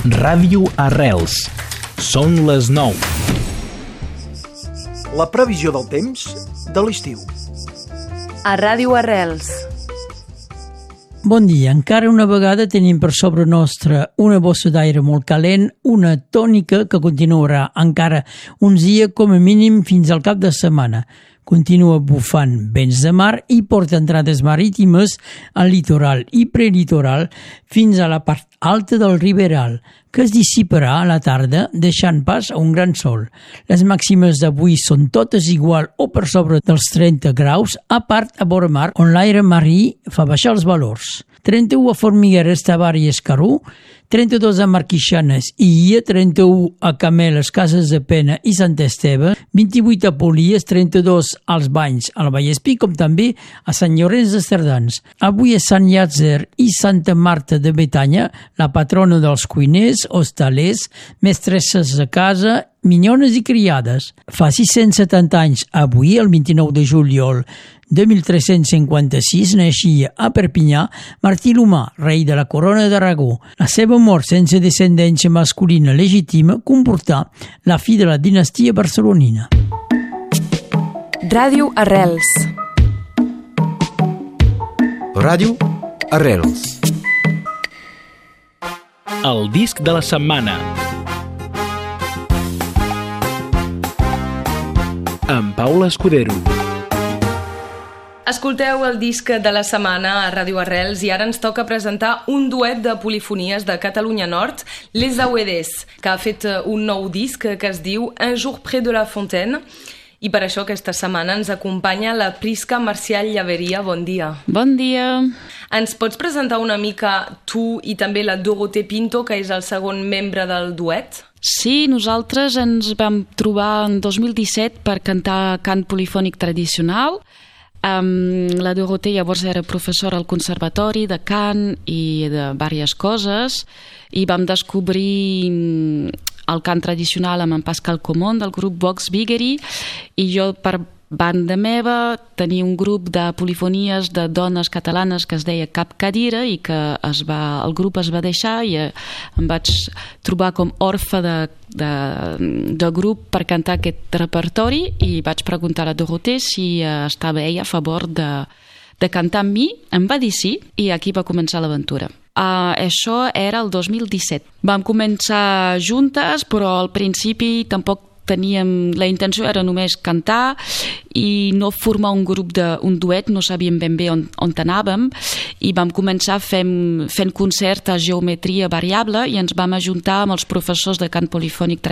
Ràdio Arrels. Són les 9. La previsió del temps de l'estiu. A Ràdio Arrels. Bon dia. Encara una vegada tenim per sobre nostre una bossa d'aire molt calent, una tònica que continuarà encara uns dies com a mínim fins al cap de setmana. Continua bufant vents de mar i porta entrades marítimes al litoral i prelitoral fins a la part alta del Riberal, que es dissiparà a la tarda deixant pas a un gran sol. Les màximes d'avui són totes igual o per sobre dels 30 graus, a part a vora mar, on l'aire marí fa baixar els valors. 31 a Formigueres, Tavar i Escarú, 32 a Marquixanes i Ia, 31 a Cameles, Cases de Pena i Sant Esteve, 28 a Polies, 32 als Banys, al Vallespí, com també a Sant Llorenç de Cerdans. Avui a Sant Llàtzer i Santa Marta de Betanya, la patrona dels cuiners, hostalers, mestresses de casa, minyones i criades. Fa 670 anys, avui, el 29 de juliol de 1356, naixia a Perpinyà Martí l'Humà, rei de la corona d'Aragó. La seva mort sense descendència masculina legítima comportà la fi de la dinastia barcelonina. Ràdio Arrels. Ràdio Arrels. El disc de la setmana. Amb Paula Escudero. Escolteu el disc de la setmana a Ràdio Arrels i ara ens toca presentar un duet de polifonies de Catalunya Nord, Les Auedès, que ha fet un nou disc que es diu Un jour près de la Fontaine. I per això aquesta setmana ens acompanya la Prisca Marcial Llaveria. Bon dia. Bon dia. Ens pots presentar una mica tu i també la Dorothée Pinto, que és el segon membre del duet? Sí, nosaltres ens vam trobar en 2017 per cantar cant polifònic tradicional. La Dorothée llavors era professora al conservatori de cant i de diverses coses i vam descobrir el cant tradicional amb en Pascal Comón del grup Vox Vigeri i jo per banda meva tenia un grup de polifonies de dones catalanes que es deia Cap Cadira i que el grup es va deixar i em vaig trobar com orfe de grup per cantar aquest repertori i vaig preguntar a la Dorothée si estava ella a favor de cantar amb mi. Em va dir sí i aquí va començar l'aventura. Això era el 2017. Vam començar juntes, però al principi tampoc teníem... La intenció era només cantar i no formar un grup un duet, no sabíem ben bé on anàvem i vam començar fent concert a geometria variable i ens vam ajuntar amb els professors de cant polifònic